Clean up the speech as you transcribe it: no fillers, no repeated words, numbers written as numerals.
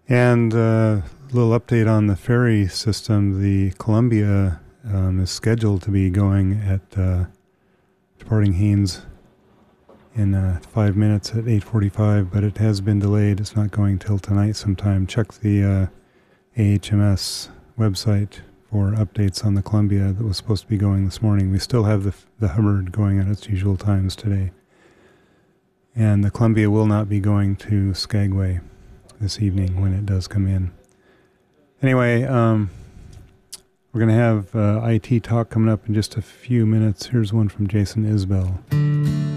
And a little update on the ferry system. The Columbia is scheduled to be going at departing Haines in 5 minutes at 8:45, but it has been delayed. It's not going till tonight sometime. Check the AHMS website for updates on the Columbia that was supposed to be going this morning. We still have the Hubbard going at its usual times today. And the Columbia will not be going to Skagway this evening when it does come in. Anyway, we're going to have IT talk coming up in just a few minutes. Here's one from Jason Isbell.